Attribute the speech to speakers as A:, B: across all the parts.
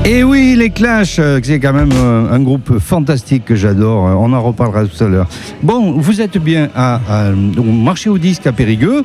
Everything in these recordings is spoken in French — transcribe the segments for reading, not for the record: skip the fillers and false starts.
A: Et oui, les Clash, c'est quand même un groupe fantastique que j'adore. On en reparlera tout à l'heure. Bon, vous êtes bien au marché au disque à Périgueux,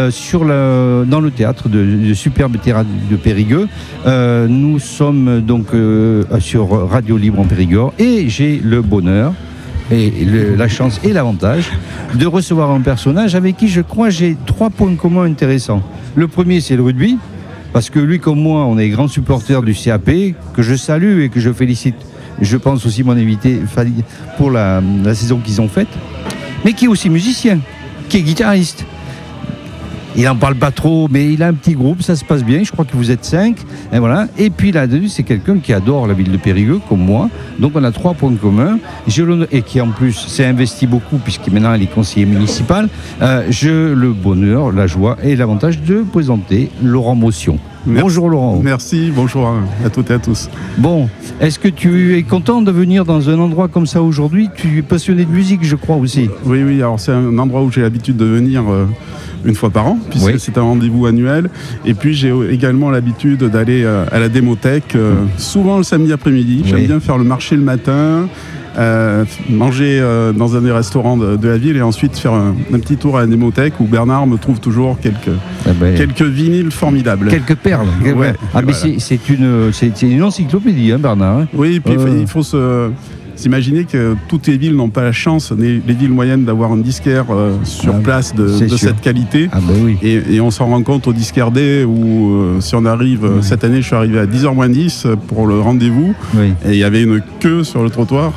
A: dans le théâtre de superbe théâtre de Périgueux. Nous sommes donc sur Radio Libre en Périgord et j'ai le bonheur et la chance et l'avantage de recevoir un personnage avec qui je crois j'ai 3 points communs intéressants. Le premier, c'est le rugby. Parce que lui comme moi, on est grands supporters du CAP, que je salue et que je félicite. Je pense aussi mon invité pour la saison qu'ils ont faite, mais qui est aussi musicien, qui est guitariste. Il n'en parle pas trop, mais il a un petit groupe, ça se passe bien. Je crois que vous êtes 5. Et voilà. Et puis là-dessus, c'est quelqu'un qui adore la ville de Périgueux, comme moi. Donc on a 3 points communs. Et qui en plus s'est investi beaucoup, puisque maintenant il est conseiller municipal. J'ai le bonheur, la joie et l'avantage de présenter Laurent Motion. Bonjour Laurent.
B: Merci, bonjour à toutes et à tous.
A: Bon, est-ce que tu es content de venir dans un endroit comme ça aujourd'hui? Tu es passionné de musique, je crois aussi.
B: Oui, alors c'est un endroit où j'ai l'habitude de venir une fois par an, puisque c'est un rendez-vous annuel. Et puis j'ai également l'habitude d'aller à la démothèque, souvent le samedi après-midi. J'aime bien faire le marché le matin, manger dans un des restaurants de la ville et ensuite faire un petit tour à la démothèque où Bernard me trouve toujours quelques vinyles formidables.
A: Quelques perles.
B: Ouais,
A: mais voilà. C'est une encyclopédie, hein, Bernard. Hein.
B: Oui, et puis il faut s'imaginer que toutes les villes n'ont pas la chance, les villes moyennes, d'avoir un disquaire sur place de cette qualité.
A: Oui.
B: Et on s'en rend compte au Disquaire Day où, si on arrive, cette année, je suis arrivé à 10h moins 10 pour le rendez-vous. Oui. Et il y avait une queue sur le trottoir.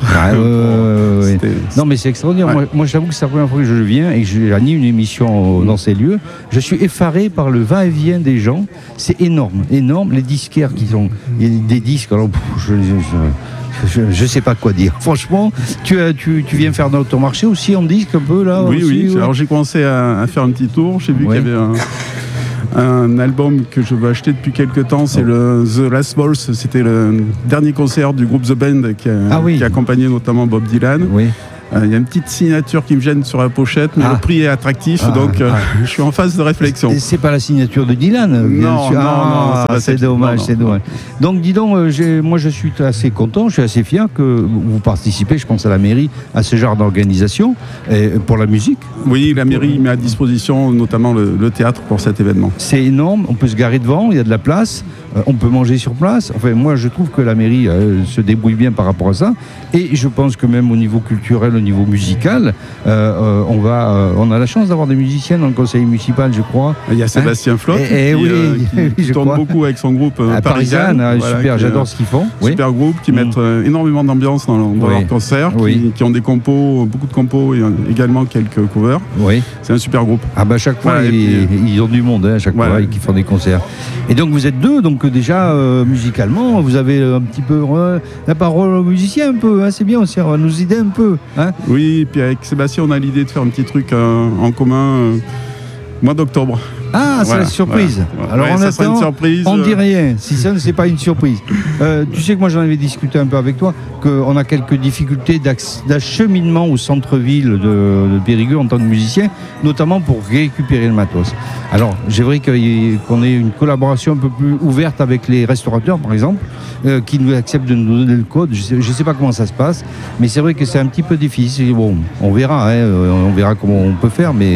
A: Non, mais c'est extraordinaire. Ouais. Moi, j'avoue que c'est la première fois que je viens et que j'anime une émission dans ces lieux. Je suis effaré par le va-et-vient des gens. C'est énorme. Les disquaires qui sont. Il y a des disques. Alors, je sais pas quoi dire. Franchement, tu viens faire notre marché aussi en disque un peu là.
B: Oui,
A: aussi,
B: oui. Alors j'ai commencé à faire un petit tour. J'ai vu qu'il y avait un album que je veux acheter depuis quelques temps. C'est le The Last Waltz. C'était le dernier concert du groupe The Band qui a accompagné notamment Bob Dylan. Oui. Il y a une petite signature qui me gêne sur la pochette, mais le prix est attractif, donc je suis en phase de réflexion.
A: C'est pas la signature de Dylan, bien sûr. Non, c'est dommage, c'est dommage. Donc dis donc, moi je suis assez content, je suis assez fier que vous participez, je pense à la mairie, à ce genre d'organisation pour la musique.
B: Oui, la mairie met à disposition notamment le théâtre pour cet événement.
A: C'est énorme, on peut se garer devant, il y a de la place. On peut manger sur place. Enfin, moi, je trouve que la mairie se débrouille bien par rapport à ça. Et je pense que même au niveau culturel, au niveau musical, on a la chance d'avoir des musiciens dans le conseil municipal, je crois.
B: Il y a Sébastien Flotte qui tourne beaucoup avec son groupe Parisane.
A: Super, j'adore ce qu'ils font.
B: Super groupe qui mettent énormément d'ambiance dans leurs concerts, qui ont des compos, beaucoup de compos et également quelques covers. Oui. C'est un super groupe.
A: Chaque fois, ils ont du monde, à chaque fois, qui font des concerts. Et donc, vous êtes deux, donc déjà musicalement vous avez un petit peu la parole au musicien un peu, c'est bien aussi, on va nous aider un peu.
B: Oui, et puis avec Sébastien on a l'idée de faire un petit truc en commun mois d'octobre.
A: C'est la surprise.
B: Voilà. Alors on attend, une surprise.
A: On ne dit rien, si ça ne c'est pas une surprise. Tu sais que moi j'en avais discuté un peu avec toi, qu'on a quelques difficultés d'acheminement au centre-ville de Périgueux en tant que musicien, notamment pour récupérer le matos. Alors j'aimerais qu'on ait une collaboration un peu plus ouverte avec les restaurateurs par exemple, qui nous acceptent de nous donner le code. Je ne sais pas comment ça se passe, mais c'est vrai que c'est un petit peu difficile. Bon, on verra comment on peut faire, mais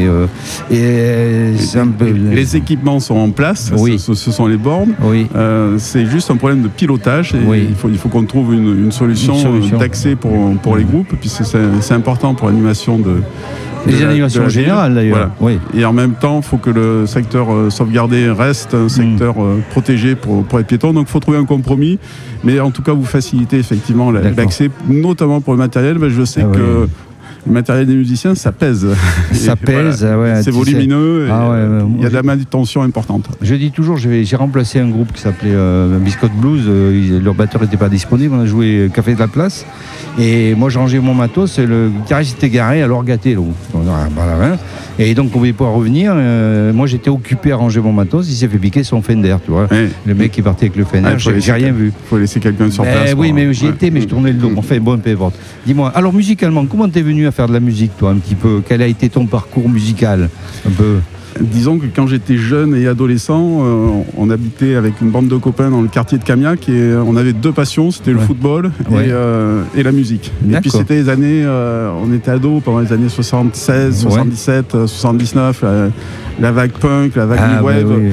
A: c'est un peu...
B: Les équipements sont en place, ce sont les bornes. Oui. C'est juste un problème de pilotage. Et il faut qu'on trouve une solution d'accès pour les groupes, puisque c'est important pour l'animation
A: les animations générales d'ailleurs.
B: Voilà. Et en même temps, il faut que le secteur sauvegardé reste un secteur protégé pour les piétons. Donc il faut trouver un compromis. Mais en tout cas, vous facilitez effectivement l'accès, notamment pour le matériel. Je sais que le matériel des musiciens, ça pèse.
A: Ça pèse,
B: c'est volumineux, il y a de la manutention importante.
A: Je dis toujours, j'ai remplacé un groupe qui s'appelait Biscotte Blues. Leur batteur n'était pas disponible, on a joué Café de la Place. Et moi, j'ai rangé mon matos, et le guitariste était garé, alors gâté. Et donc, on ne pouvait pas revenir. Moi, j'étais occupé à ranger mon matos, il s'est fait piquer son Fender, tu vois. Le mec qui partait avec le Fender, j'ai rien vu.
B: Il faut laisser quelqu'un sur place.
A: Oui, mais j'y étais, mais je tournais le dos. Enfin, bon, peu importe. Dis-moi, alors musicalement, comment t'es venu à faire de la musique, toi, un petit peu? Quel a été ton parcours musical, un peu?
B: Disons que quand j'étais jeune et adolescent, on habitait avec une bande de copains dans le quartier de Camiac et on avait deux passions, c'était le football et la musique. Et puis c'était les années, on était ados pendant les années 76, 77, 79, la vague punk, la vague new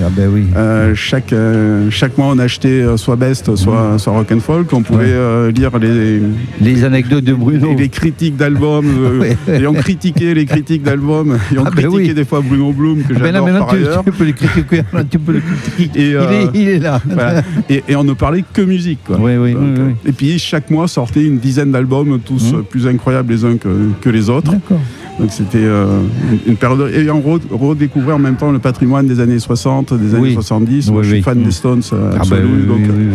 B: wave. Chaque mois on achetait soit Best, soit Rock and Folk. On pouvait lire
A: les anecdotes de Bruno.
B: Les critiques d'albums. Et on critiquait les critiques d'albums. Et on critiquait des fois Bruno Blum, que j'adore par ailleurs.
A: Tu peux le critiquer. Et, il est là.
B: Voilà. Et on ne parlait que musique. Quoi. Et puis chaque mois sortait une dizaine d'albums, tous plus incroyables les uns que les autres.
A: D'accord.
B: Donc c'était une période. Et on redécouvrait en même temps le patrimoine des années 60, des années 70. Moi, je suis fan des Stones absolu.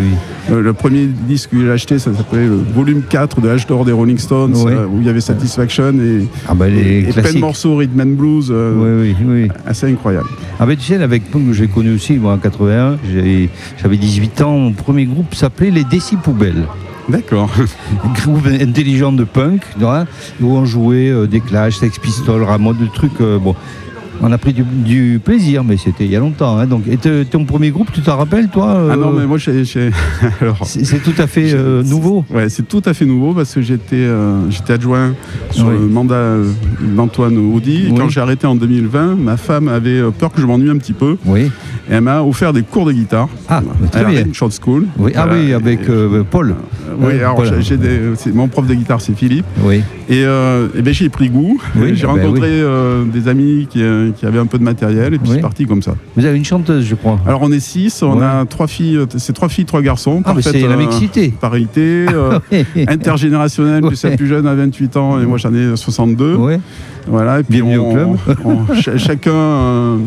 B: Le premier disque que j'ai acheté, ça s'appelait le volume 4 de l'âge d'or des Rolling Stones, où il y avait Satisfaction et plein de morceaux rhythm and blues assez incroyables.
A: Tu sais, avec Punk, j'ai connu aussi, moi en 81, j'avais 18 ans, mon premier groupe s'appelait les Décipoubelles.
B: D'accord.
A: Un groupe intelligent de punk, où on jouait des Clash, Sex Pistols, Ramones, des trucs. On a pris du plaisir, mais c'était il y a longtemps. Donc, et ton premier groupe, tu t'en rappelles, toi
B: non, mais moi,
A: alors, c'est tout à fait nouveau.
B: Ouais, c'est tout à fait nouveau parce que j'étais adjoint sur le mandat d'Antoine Audy. Et quand j'ai arrêté en 2020, ma femme avait peur que je m'ennuie un petit peu. Et elle m'a offert des cours de guitare.
A: Très bien.
B: Short School.
A: Avec Paul.
B: Alors c'est mon prof de guitare, c'est Philippe. Et j'ai pris goût. J'ai rencontré des amis qui avaient un peu de matériel et puis c'est parti comme ça.
A: Vous avez une chanteuse, je crois.
B: Alors on est 6, on a 3 filles, c'est 3 filles, 3 garçons.
A: C'est la mixité.
B: Parité, intergénérationnelle, celle plus jeune à 28 ans et moi j'en ai 62. Voilà, et puis
A: bienvenue au club.
B: Chacun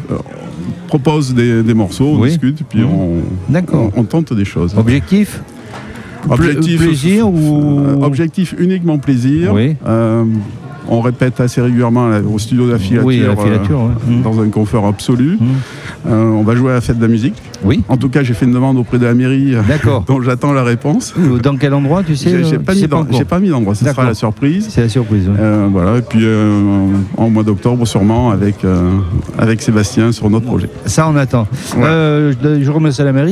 B: propose des morceaux, on discute, puis on tente des choses.
A: Objectif plaisir ou...
B: Objectif uniquement plaisir. On répète assez régulièrement au studio de la filature, dans un confort absolu. On va jouer à la fête de la musique. En tout cas, j'ai fait une demande auprès de la mairie dont j'attends la réponse.
A: Dans quel endroit, tu sais?
B: J'ai pas mis d'endroit, ce sera la surprise.
A: C'est la surprise.
B: Voilà, et puis en mois d'octobre, sûrement, avec Sébastien sur notre projet.
A: Ça, on attend. Je remercie la mairie.